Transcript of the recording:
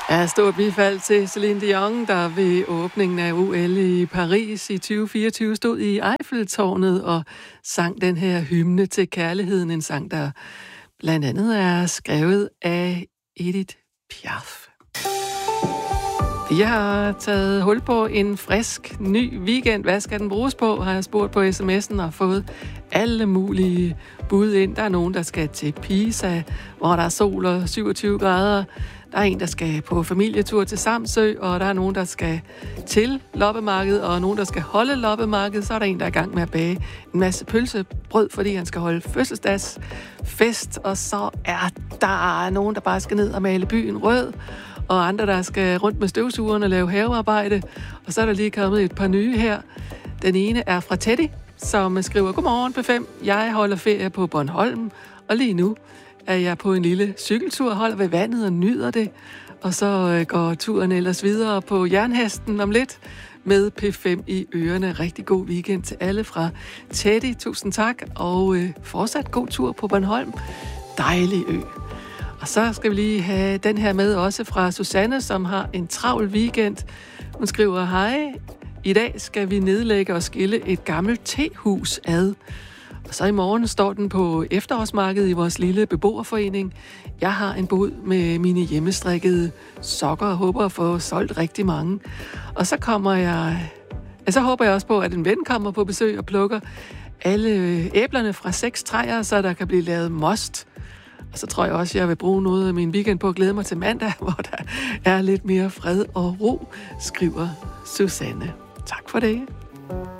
Ja, stort bifald til Celine Dion, der ved åbningen af OL i Paris i 2024 stod i Eiffeltårnet og sang den her hymne til kærligheden. En sang, der blandt andet er skrevet af Edith Piaf. Jeg har taget hul på en frisk, ny weekend. Hvad skal den bruges på, har jeg spurgt på sms'en og fået alle mulige bud ind. Der er nogen, der skal til Pisa, hvor der er sol og 27 grader. Der er en, der skal på familietur til Samsø, og der er nogen, der skal til loppemarkedet, og nogen, der skal holde loppemarkedet. Så er der en, der er i gang med at bage en masse pølsebrød, fordi han skal holde fødselsdagsfest. Og så er der nogen, der bare skal ned og male byen rød, og andre, der skal rundt med støvsugeren og lave havearbejde. Og så er der lige kommet et par nye her. Den ene er fra Teddy, som skriver: Godmorgen P5, jeg holder ferie på Bornholm, og lige nu er jeg på en lille cykeltur, holder ved vandet og nyder det. Og så går turen ellers videre på Jernhesten om lidt med P5 i ørerne. Rigtig god weekend til alle fra Teddy. Tusind tak, og fortsat god tur på Bornholm. Dejlig ø. Og så skal vi lige have den her med også fra Susanne, som har en travl weekend. Hun skriver: Hej, i dag skal vi nedlægge og skille et gammelt tehus ad. Og så i morgen står den på efterårsmarkedet i vores lille beboerforening. Jeg har en bod med mine hjemmestrikkede sokker og håber at få solgt rigtig mange. Og så så håber jeg også på, at en ven kommer på besøg og plukker alle æblerne fra 6 træer, så der kan blive lavet most. Og så tror jeg også, at jeg vil bruge noget af min weekend på at glæde mig til mandag, hvor der er lidt mere fred og ro, skriver Susanne. Tak for det.